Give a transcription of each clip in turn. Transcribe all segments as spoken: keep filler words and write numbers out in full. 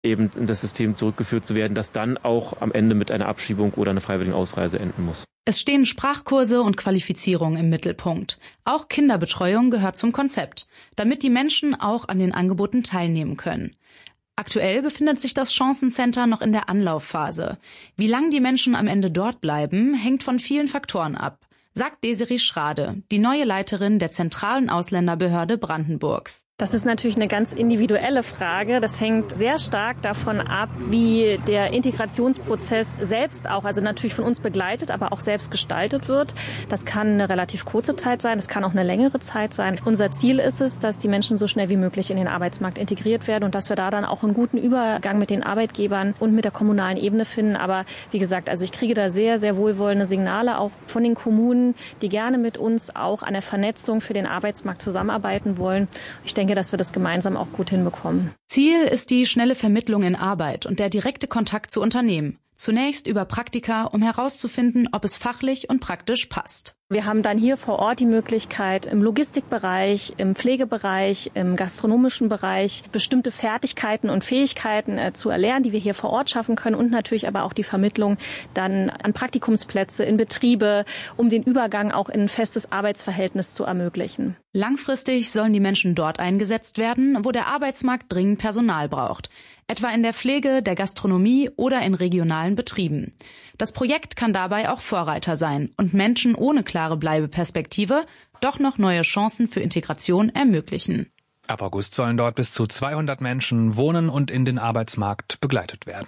eben in das System zurückgeführt zu werden, das dann auch am Ende mit einer Abschiebung oder einer freiwilligen Ausreise enden muss. Es stehen Sprachkurse und Qualifizierung im Mittelpunkt. Auch Kinderbetreuung gehört zum Konzept, damit die Menschen auch an den Angeboten teilnehmen können. Aktuell befindet sich das Chancencenter noch in der Anlaufphase. Wie lange die Menschen am Ende dort bleiben, hängt von vielen Faktoren ab, sagt Desiree Schrade, die neue Leiterin der zentralen Ausländerbehörde Brandenburgs. Das ist natürlich eine ganz individuelle Frage. Das hängt sehr stark davon ab, wie der Integrationsprozess selbst auch, also natürlich von uns begleitet, aber auch selbst gestaltet wird. Das kann eine relativ kurze Zeit sein, das kann auch eine längere Zeit sein. Unser Ziel ist es, dass die Menschen so schnell wie möglich in den Arbeitsmarkt integriert werden und dass wir da dann auch einen guten Übergang mit den Arbeitgebern und mit der kommunalen Ebene finden. Aber wie gesagt, also ich kriege da sehr, sehr wohlwollende Signale auch von den Kommunen, die gerne mit uns auch an der Vernetzung für den Arbeitsmarkt zusammenarbeiten wollen. Ich denke, dass wir das gemeinsam auch gut hinbekommen. Ziel ist die schnelle Vermittlung in Arbeit und der direkte Kontakt zu Unternehmen. Zunächst über Praktika, um herauszufinden, ob es fachlich und praktisch passt. Wir haben dann hier vor Ort die Möglichkeit, im Logistikbereich, im Pflegebereich, im gastronomischen Bereich bestimmte Fertigkeiten und Fähigkeiten äh, zu erlernen, die wir hier vor Ort schaffen können und natürlich aber auch die Vermittlung dann an Praktikumsplätze in Betriebe, um den Übergang auch in ein festes Arbeitsverhältnis zu ermöglichen. Langfristig sollen die Menschen dort eingesetzt werden, wo der Arbeitsmarkt dringend Personal braucht, etwa in der Pflege, der Gastronomie oder in regionalen Betrieben. Das Projekt kann dabei auch Vorreiter sein und Menschen ohne klare Bleibeperspektive doch noch neue Chancen für Integration ermöglichen. Ab August sollen dort bis zu zweihundert Menschen wohnen und in den Arbeitsmarkt begleitet werden.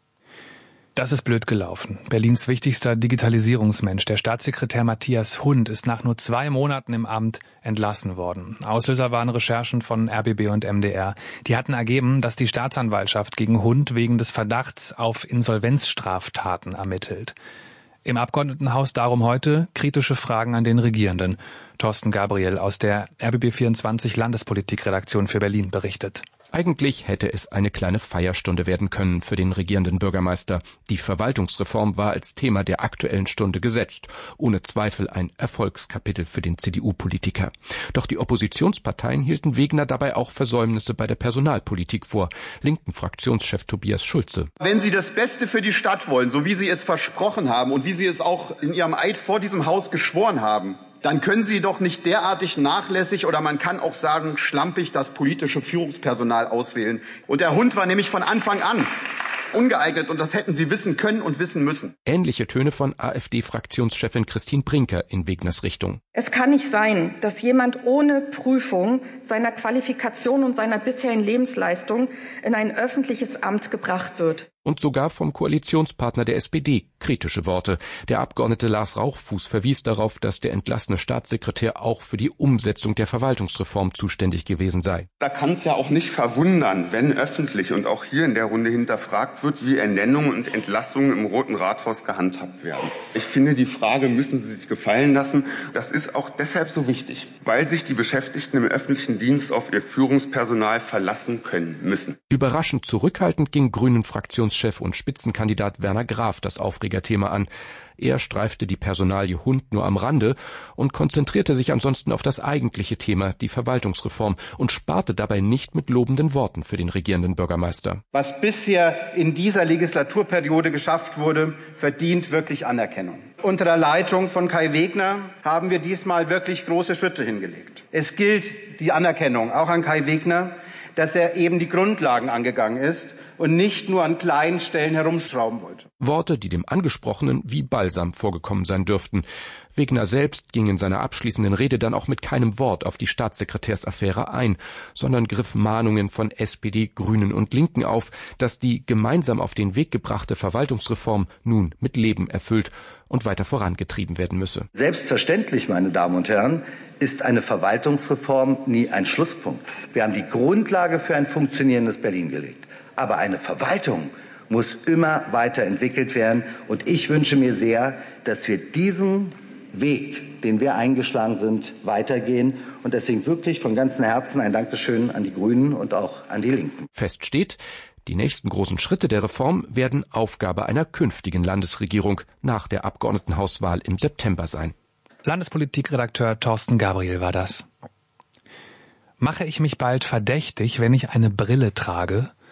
Das ist blöd gelaufen. Berlins wichtigster Digitalisierungsmensch, der Staatssekretär Matthias Hund, ist nach nur zwei Monaten im Amt entlassen worden. Auslöser waren Recherchen von R B B und M D R. Die hatten ergeben, dass die Staatsanwaltschaft gegen Hund wegen des Verdachts auf Insolvenzstraftaten ermittelt. Im Abgeordnetenhaus darum heute kritische Fragen an den Regierenden. Thorsten Gabriel aus der R B B vierundzwanzig Landespolitikredaktion für Berlin berichtet. Eigentlich hätte es eine kleine Feierstunde werden können für den regierenden Bürgermeister. Die Verwaltungsreform war als Thema der Aktuellen Stunde gesetzt. Ohne Zweifel ein Erfolgskapitel für den C D U-Politiker. Doch die Oppositionsparteien hielten Wegner dabei auch Versäumnisse bei der Personalpolitik vor. Linken Fraktionschef Tobias Schulze. Wenn Sie das Beste für die Stadt wollen, so wie Sie es versprochen haben und wie Sie es auch in Ihrem Eid vor diesem Haus geschworen haben, dann können Sie doch nicht derartig nachlässig oder man kann auch sagen schlampig das politische Führungspersonal auswählen. Und der Hund war nämlich von Anfang an ungeeignet und das hätten Sie wissen können und wissen müssen. Ähnliche Töne von AfD-Fraktionschefin Christine Brinker in Wegners Richtung. Es kann nicht sein, dass jemand ohne Prüfung seiner Qualifikation und seiner bisherigen Lebensleistung in ein öffentliches Amt gebracht wird. Und sogar vom Koalitionspartner der S P D kritische Worte. Der Abgeordnete Lars Rauchfuß verwies darauf, dass der entlassene Staatssekretär auch für die Umsetzung der Verwaltungsreform zuständig gewesen sei. Da kann es ja auch nicht verwundern, wenn öffentlich und auch hier in der Runde hinterfragt wird, wie Ernennungen und Entlassungen im Roten Rathaus gehandhabt werden. Ich finde, die Frage müssen Sie sich gefallen lassen. Das ist auch deshalb so wichtig, weil sich die Beschäftigten im öffentlichen Dienst auf ihr Führungspersonal verlassen können müssen. Überraschend zurückhaltend ging Grünen-Fraktionschef und Spitzenkandidat Werner Graf das Aufregerthema an. Er streifte die Personalie Hund nur am Rande und konzentrierte sich ansonsten auf das eigentliche Thema, die Verwaltungsreform, und sparte dabei nicht mit lobenden Worten für den regierenden Bürgermeister. Was bisher in dieser Legislaturperiode geschafft wurde, verdient wirklich Anerkennung. Unter der Leitung von Kai Wegner haben wir diesmal wirklich große Schritte hingelegt. Es gilt die Anerkennung auch an Kai Wegner, dass er eben die Grundlagen angegangen ist und nicht nur an kleinen Stellen herumschrauben wollte. Worte, die dem Angesprochenen wie Balsam vorgekommen sein dürften. Wegner selbst ging in seiner abschließenden Rede dann auch mit keinem Wort auf die Staatssekretärsaffäre ein, sondern griff Mahnungen von S P D, Grünen und Linken auf, dass die gemeinsam auf den Weg gebrachte Verwaltungsreform nun mit Leben erfüllt und weiter vorangetrieben werden müsse. Selbstverständlich, meine Damen und Herren, ist eine Verwaltungsreform nie ein Schlusspunkt. Wir haben die Grundlage für ein funktionierendes Berlin gelegt. Aber eine Verwaltung muss immer weiterentwickelt werden. Und ich wünsche mir sehr, dass wir diesen Weg, den wir eingeschlagen sind, weitergehen. Und deswegen wirklich von ganzem Herzen ein Dankeschön an die Grünen und auch an die Linken. Fest steht, die nächsten großen Schritte der Reform werden Aufgabe einer künftigen Landesregierung nach der Abgeordnetenhauswahl im September sein. Landespolitikredakteur Thorsten Gabriel war das. Mache ich mich bald verdächtig, wenn ich eine Brille trage?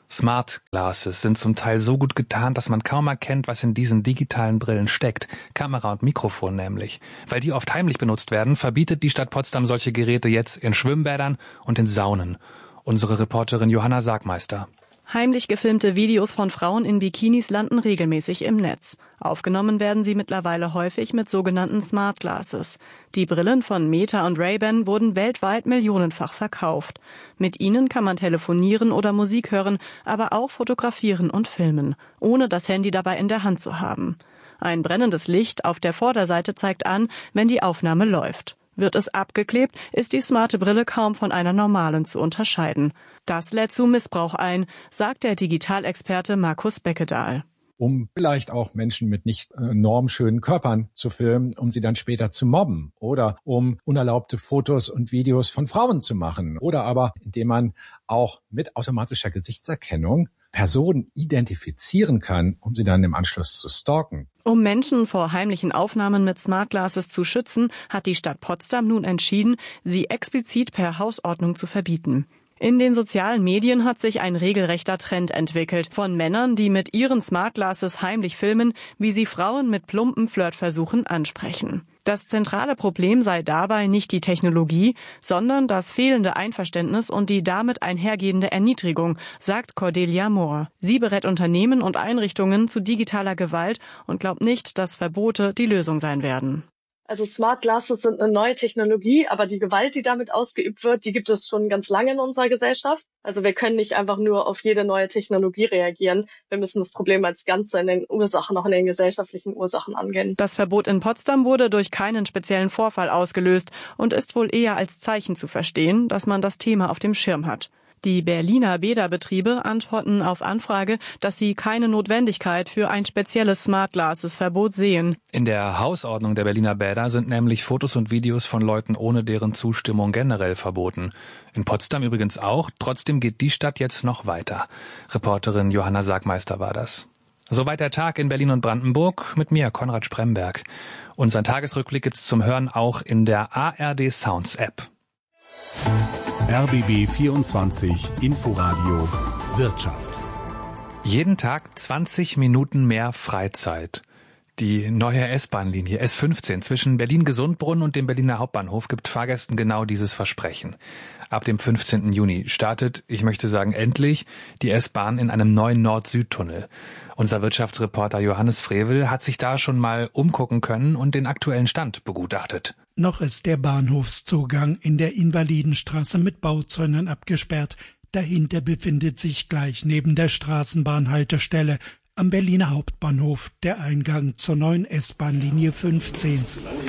Smart Glasses sind zum Teil so gut getarnt, dass man kaum erkennt, was in diesen digitalen Brillen steckt. Kamera und Mikrofon nämlich. Weil die oft heimlich benutzt werden, verbietet die Stadt Potsdam solche Geräte jetzt in Schwimmbädern und in Saunen. Unsere Reporterin Johanna Sargmeister. Heimlich gefilmte Videos von Frauen in Bikinis landen regelmäßig im Netz. Aufgenommen werden sie mittlerweile häufig mit sogenannten Smart Glasses. Die Brillen von Meta und Ray-Ban wurden weltweit millionenfach verkauft. Mit ihnen kann man telefonieren oder Musik hören, aber auch fotografieren und filmen, ohne das Handy dabei in der Hand zu haben. Ein brennendes Licht auf der Vorderseite zeigt an, wenn die Aufnahme läuft. Wird es abgeklebt, ist die smarte Brille kaum von einer normalen zu unterscheiden. Das lädt zu Missbrauch ein, sagt der Digitalexperte Markus Beckedahl. Um vielleicht auch Menschen mit nicht äh, normschönen Körpern zu filmen, um sie dann später zu mobben oder um unerlaubte Fotos und Videos von Frauen zu machen oder aber indem man auch mit automatischer Gesichtserkennung Personen identifizieren kann, um sie dann im Anschluss zu stalken. Um Menschen vor heimlichen Aufnahmen mit Smart Glasses zu schützen, hat die Stadt Potsdam nun entschieden, sie explizit per Hausordnung zu verbieten. In den sozialen Medien hat sich ein regelrechter Trend entwickelt von Männern, die mit ihren Smart Glasses heimlich filmen, wie sie Frauen mit plumpen Flirtversuchen ansprechen. Das zentrale Problem sei dabei nicht die Technologie, sondern das fehlende Einverständnis und die damit einhergehende Erniedrigung, sagt Cordelia Mohr. Sie berät Unternehmen und Einrichtungen zu digitaler Gewalt und glaubt nicht, dass Verbote die Lösung sein werden. Also Smart Glasses sind eine neue Technologie, aber die Gewalt, die damit ausgeübt wird, die gibt es schon ganz lange in unserer Gesellschaft. Also wir können nicht einfach nur auf jede neue Technologie reagieren. Wir müssen das Problem als Ganze in den Ursachen, auch in den gesellschaftlichen Ursachen angehen. Das Verbot in Potsdam wurde durch keinen speziellen Vorfall ausgelöst und ist wohl eher als Zeichen zu verstehen, dass man das Thema auf dem Schirm hat. Die Berliner Bäderbetriebe antworten auf Anfrage, dass sie keine Notwendigkeit für ein spezielles Smart Glasses Verbot sehen. In der Hausordnung der Berliner Bäder sind nämlich Fotos und Videos von Leuten ohne deren Zustimmung generell verboten. In Potsdam übrigens auch. Trotzdem geht die Stadt jetzt noch weiter. Reporterin Johanna Sargmeister war das. Soweit der Tag in Berlin und Brandenburg mit mir, Konrad Spremberg. Unseren Tagesrückblick gibt's zum Hören auch in der A R D Sounds App. R B B vierundzwanzig Inforadio Wirtschaft. Jeden Tag zwanzig Minuten mehr Freizeit. Die neue S-Bahn-Linie S fünfzehn zwischen Berlin-Gesundbrunnen und dem Berliner Hauptbahnhof gibt Fahrgästen genau dieses Versprechen. Ab dem fünfzehnten Juni startet, ich möchte sagen endlich, die S-Bahn in einem neuen Nord-Süd-Tunnel. Unser Wirtschaftsreporter Johannes Frevel hat sich da schon mal umgucken können und den aktuellen Stand begutachtet. Noch ist der Bahnhofszugang in der Invalidenstraße mit Bauzäunen abgesperrt. Dahinter befindet sich gleich neben der Straßenbahnhaltestelle am Berliner Hauptbahnhof der Eingang zur neuen S-Bahn-Linie fünfzehn.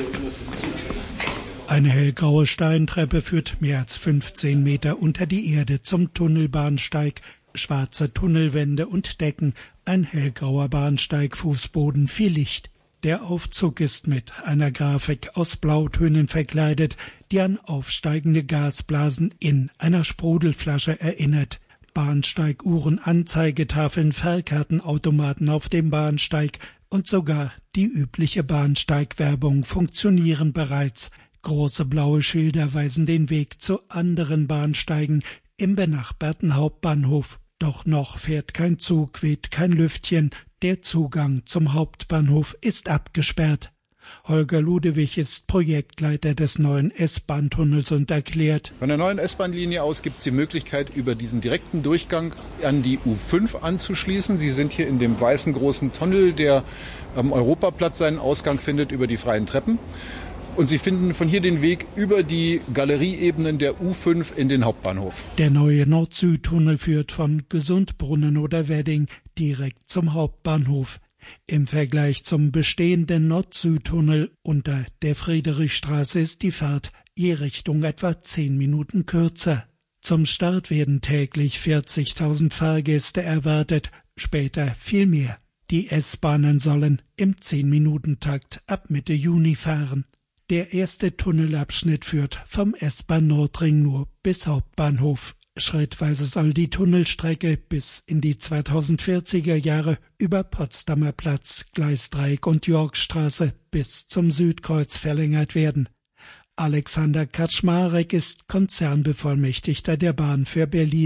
Eine hellgraue Steintreppe führt mehr als fünfzehn Meter unter die Erde zum Tunnelbahnsteig. Schwarze Tunnelwände und Decken, ein hellgrauer Bahnsteigfußboden, viel Licht. Der Aufzug ist mit einer Grafik aus Blautönen verkleidet, die an aufsteigende Gasblasen in einer Sprudelflasche erinnert. Bahnsteiguhren, Anzeigetafeln, Fahrkartenautomaten auf dem Bahnsteig und sogar die übliche Bahnsteigwerbung funktionieren bereits. Große blaue Schilder weisen den Weg zu anderen Bahnsteigen im benachbarten Hauptbahnhof. Doch noch fährt kein Zug, weht kein Lüftchen. Der Zugang zum Hauptbahnhof ist abgesperrt. Holger Ludewig ist Projektleiter des neuen S-Bahn-Tunnels und erklärt: Von der neuen S-Bahn-Linie aus gibt es die Möglichkeit, über diesen direkten Durchgang an die U fünf anzuschließen. Sie sind hier in dem weißen großen Tunnel, der am Europaplatz seinen Ausgang findet, über die freien Treppen. Und Sie finden von hier den Weg über die Galerieebenen der U fünf in den Hauptbahnhof. Der neue Nord-Süd-Tunnel führt von Gesundbrunnen oder Wedding direkt zum Hauptbahnhof. Im Vergleich zum bestehenden Nord-Süd-Tunnel unter der Friedrichstraße ist die Fahrt je Richtung etwa zehn Minuten kürzer. Zum Start werden täglich vierzigtausend Fahrgäste erwartet, später viel mehr. Die S-Bahnen sollen im zehn-Minuten-Takt ab Mitte Juni fahren. Der erste Tunnelabschnitt führt vom S-Bahn-Nordring nur bis Hauptbahnhof. Schrittweise soll die Tunnelstrecke bis in die zweitausendvierziger Jahre über Potsdamer Platz, Gleisdreieck und Yorkstraße bis zum Südkreuz verlängert werden. Alexander Kaczmarek ist Konzernbevollmächtigter der Bahn für Berlin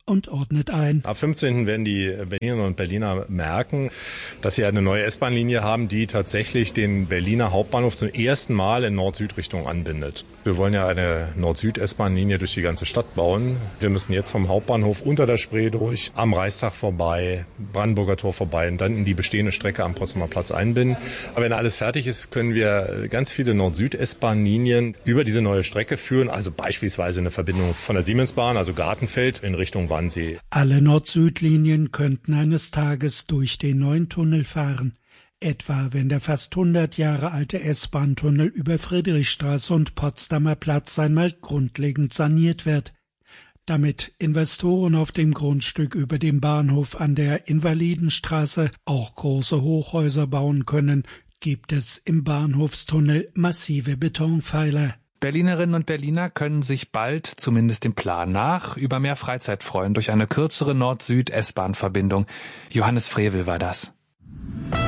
und ordnet ein. Ab fünfzehnten werden die Berlinerinnen und Berliner merken, dass sie eine neue S-Bahn-Linie haben, die tatsächlich den Berliner Hauptbahnhof zum ersten Mal in Nord-Süd-Richtung anbindet. Wir wollen ja eine Nord-Süd-S-Bahn-Linie durch die ganze Stadt bauen. Wir müssen jetzt vom Hauptbahnhof unter der Spree durch, am Reichstag vorbei, Brandenburger Tor vorbei und dann in die bestehende Strecke am Potsdamer Platz einbinden. Aber wenn alles fertig ist, können wir ganz viele Nord-Süd-S-Bahn-Linien über diese neue Strecke führen. Also beispielsweise eine Verbindung von der Siemensbahn, also Gartenfeld, in Richtung Wannsee. Alle Nord-Süd-Linien könnten eines Tages durch den neuen Tunnel fahren. Etwa wenn der fast hundert Jahre alte S-Bahn-Tunnel über Friedrichstraße und Potsdamer Platz einmal grundlegend saniert wird. Damit Investoren auf dem Grundstück über dem Bahnhof an der Invalidenstraße auch große Hochhäuser bauen können, gibt es im Bahnhofstunnel massive Betonpfeiler. Berlinerinnen und Berliner können sich bald, zumindest dem Plan nach, über mehr Freizeit freuen durch eine kürzere Nord-Süd-S-Bahn-Verbindung. Johannes Frevel war das.